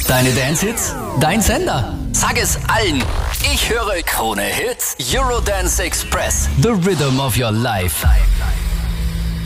Deine Dance-Hits? Dein Sender. Sag es allen. Ich höre Krone Hits, Eurodance Express, The Rhythm of Your Life.